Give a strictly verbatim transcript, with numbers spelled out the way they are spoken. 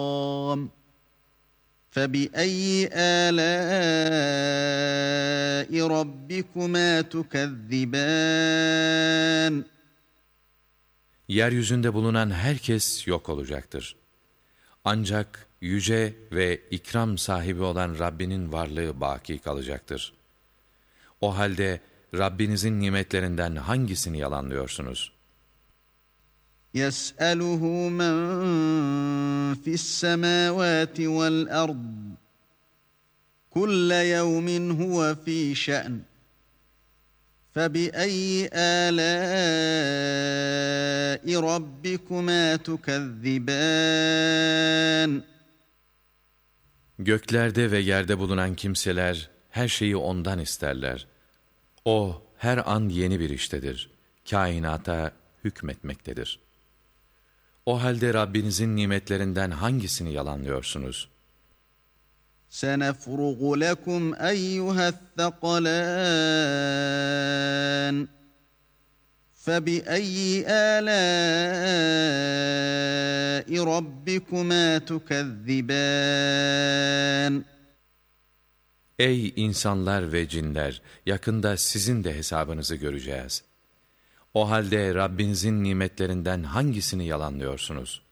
فَبِأَيِّ آلَاءِ رَبِّكُمَا تُكَذِّبَانِ Yeryüzünde bulunan herkes yok olacaktır. Ancak yüce ve ikram sahibi olan Rabbinin varlığı baki kalacaktır. O halde Rabbinizin nimetlerinden hangisini yalanlıyorsunuz? يَسْأَلُهُ مَنْ فِي السَّمَاوَاتِ وَالْأَرْضِ كُلَّ يَوْمٍ هُوَ فِي شَأْنٍ فَبِأَيِّ آلَاءِ رَبِّكُمَا تُكَذِّبَانِ Göklerde ve yerde bulunan kimseler her şeyi ondan isterler. O her an yeni bir iştedir. Kainata hükmetmektedir. O halde Rabbinizin nimetlerinden hangisini yalanlıyorsunuz? سَنَفْرُغُ لَكُمْ أَيُّهَ الثَّقَلَانِ فَبِأَيِّ آلَاءِ رَبِّكُمَا تُكَذِّبَانِ Ey insanlar ve cinler! Yakında sizin de hesabınızı göreceğiz. O halde Rabbinizin nimetlerinden hangisini yalanlıyorsunuz?